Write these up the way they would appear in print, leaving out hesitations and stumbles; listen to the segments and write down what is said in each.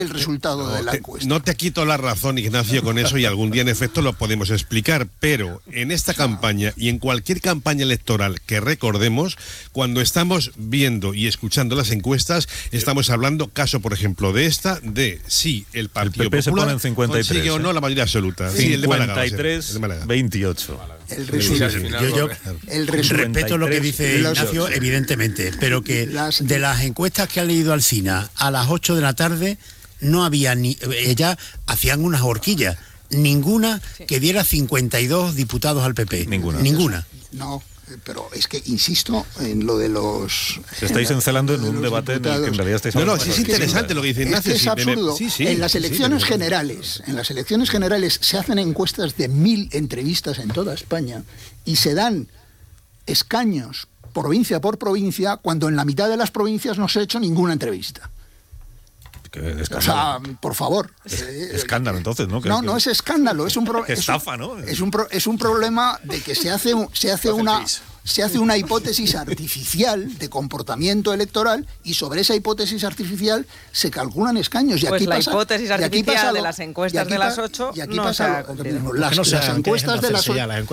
el resultado de la encuesta. No te quito la razón, Ignacio, con eso, y algún día en efecto lo podemos explicar, pero en esta campaña y en cualquier campaña electoral que recordemos, cuando estamos viendo y escuchando las encuestas, estamos hablando, caso por ejemplo de esta, de si el Partido PP Popular se pone en 53, consigue o no la mayoría absoluta. Sí, el de Málaga, 53, 28. El resultado. Yo respeto lo que dice Ignacio, evidentemente, pero que de las encuestas que ha leído Alsina a las 8 de la tarde no había ni... Ellas hacían unas horquillas, ninguna que diera 52 diputados al PP. Ninguna. No, pero es que insisto en lo de los... Se estáis encelando en un debate en el que en realidad estáis hablando. No, sí es interesante lo que dice Ignacio. Es absurdo. En las elecciones generales se hacen encuestas de 1000 entrevistas en toda España y se dan escaños provincia por provincia cuando en la mitad de las provincias no se ha hecho ninguna entrevista. O sea, por favor. Escándalo, entonces, ¿no? No es escándalo, es un estafa, ¿no? Es un problema de que se hace una hipótesis artificial de comportamiento electoral y sobre esa hipótesis artificial se calculan escaños. Y pues aquí la pasa, hipótesis artificial de las encuestas de las 8 y aquí pasa las encuestas de las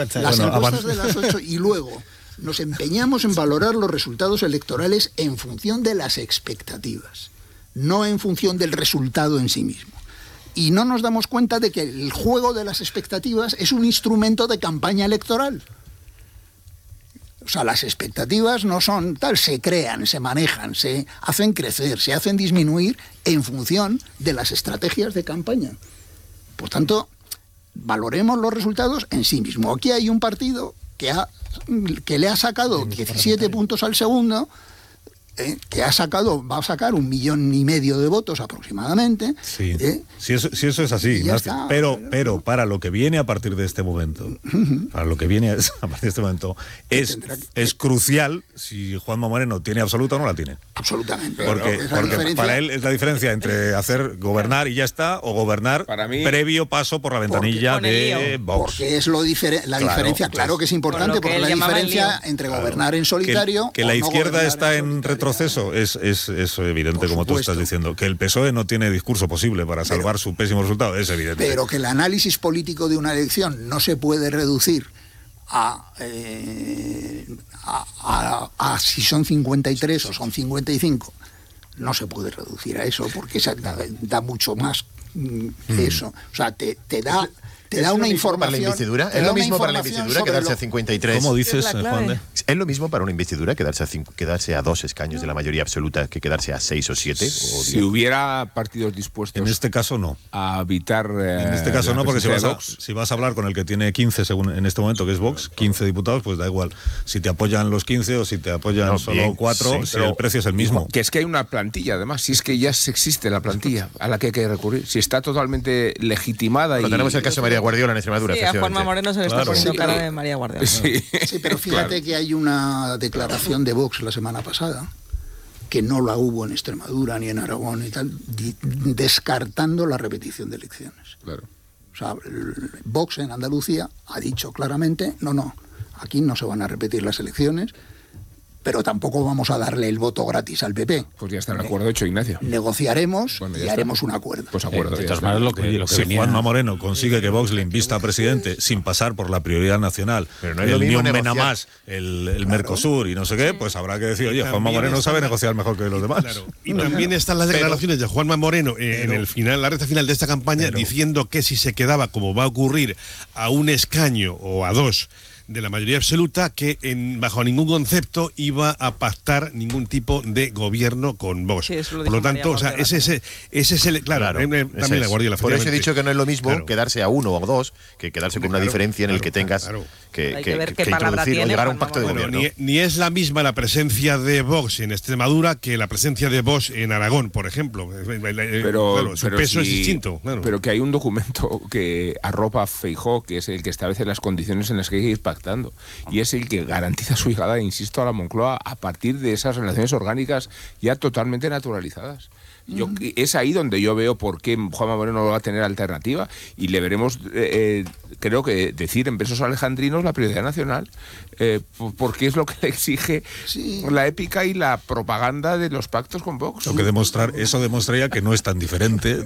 8 y luego nos empeñamos en valorar los resultados electorales en función de las expectativas, no en función del resultado en sí mismo. Y no nos damos cuenta de que el juego de las expectativas es un instrumento de campaña electoral. O sea, las expectativas no son tal, se crean, se manejan, se hacen crecer, se hacen disminuir en función de las estrategias de campaña. Por tanto, valoremos los resultados en sí mismo. Aquí hay un partido que le ha sacado 17 puntos al segundo, que va a sacar 1,5 millones de votos aproximadamente. Sí, si eso es así, Ignacio. Pero para lo que viene a partir de este momento, es crucial si Juanma Moreno tiene absoluta o no la tiene. Absolutamente. Porque para él es la diferencia entre gobernar y ya está, o gobernar previo paso por la ventanilla de Vox. Porque es la diferencia, claro que es importante, porque la diferencia entre gobernar en solitario... Que la izquierda está en retroceso es evidente, como tú estás diciendo. Que el PSOE no tiene discurso posible para salvar su pésimo resultado, es evidente. Pero que el análisis político de una elección no se puede reducir a si son 53 o son 55. No se puede reducir a eso, porque da mucho más que eso. O sea, te da una información. Para la investidura. ¿Es lo mismo para la investidura quedarse a 53? ¿Cómo dices, Juan? ¿Es lo mismo para una investidura quedarse a 2 escaños de la mayoría absoluta que quedarse a 6 o 7? Si hubiera partidos dispuestos. En este caso no. A evitar. En este caso no, porque si vas a hablar con el que tiene 15 según en este momento, que es Vox, 15 diputados, pues da igual. Si te apoyan los 15 o si te apoyan solo 4, si el precio es el mismo. Que es que hay una plantilla, además. Si es que ya existe la plantilla a la que hay que recurrir. Si está totalmente legitimada. Pero tenemos el caso de María Guardiola en Extremadura. Sí, a Juanma Moreno se le está poniendo cara de María Guardiola. Sí, pero fíjate que hay una declaración de Vox la semana pasada, que no la hubo en Extremadura ni en Aragón y tal, descartando la repetición de elecciones. Claro. O sea, Vox en Andalucía ha dicho claramente, no, aquí no se van a repetir las elecciones, pero tampoco vamos a darle el voto gratis al PP. Pues ya está el acuerdo hecho, Ignacio. Negociaremos y haremos un acuerdo. Pues acuerdo. Si Juanma Moreno consigue que Vox le invista a presidente sin pasar por la prioridad nacional, pero no el ni un mena más, el Mercosur y no sé qué, pues habrá que decir, oye, Juanma Moreno sabe negociar mejor que los demás. Claro. Y también están las declaraciones de Juanma Moreno en el final, la recta final de esta campaña, diciendo que si se quedaba, como va a ocurrir, a un escaño o a 2 de la mayoría absoluta, que bajo ningún concepto iba a pactar ningún tipo de gobierno con Vox. Sí, por lo tanto, o sea, ese es el... Claro, también la Guardiola. Por eso he dicho que no es lo mismo quedarse a 1 o a 2 que quedarse con una diferencia en el que tengas que introducir o llegar a un pacto de gobierno. Ni es la misma la presencia de Vox en Extremadura que la presencia de Vox en Aragón, por ejemplo. Pero su peso es distinto. Claro. Pero que hay un documento que arropa a Feijóo, que es el que establece las condiciones en las que hay que ir pactando, y es el que garantiza su llegada, insisto, a la Moncloa a partir de esas relaciones orgánicas ya totalmente naturalizadas. Es ahí donde yo veo por qué Juanma Moreno no va a tener alternativa, y le veremos, creo que decir en versos alejandrinos la prioridad nacional, porque es lo que le exige la épica y la propaganda de los pactos con Vox. Eso demostraría que no es tan diferente